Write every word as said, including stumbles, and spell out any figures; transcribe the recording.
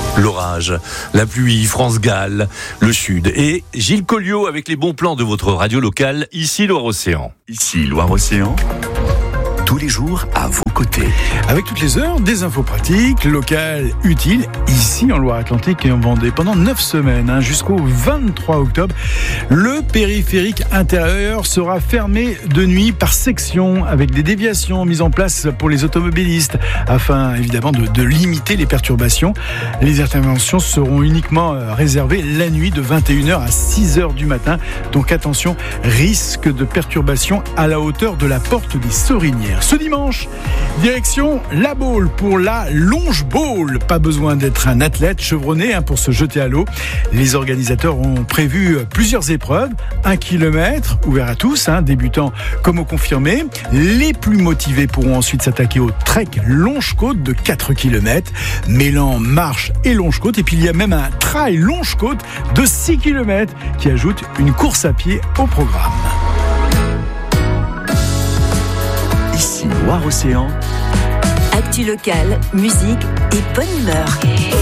L'orage, la pluie, France-Galles, le sud. Et Gilles Colliot avec les bons plans de votre radio locale, ici Loire-Océan. Ici Loire-Océan, tous les jours à vos côtés. Avec toutes les heures, des infos pratiques, locales, utiles, ici en Loire-Atlantique et en Vendée. Pendant neuf semaines, hein, jusqu'au vingt-trois octobre, le périphérique intérieur sera fermé de nuit par section, avec des déviations mises en place pour les automobilistes, afin évidemment de, de limiter les perturbations. Les interventions seront uniquement réservées la nuit de vingt et une heures à six heures du matin. Donc attention, risque de perturbation à la hauteur de la porte des Sorinières. Ce dimanche, direction La Baule pour la Longe Bowl. Pas besoin d'être un athlète chevronné hein, pour se jeter à l'eau. Les organisateurs ont prévu plusieurs épreuves. Un kilomètre, ouvert à tous, hein, débutants comme aux confirmés. Les plus motivés pourront ensuite s'attaquer au trek Longe-Côte de quatre kilomètres, mêlant marche et Longe-Côte. Et puis il y a même un trail Longe-Côte de six kilomètres qui ajoute une course à pied au programme. Ici Loire-Océan, actu locale, musique et bonne humeur.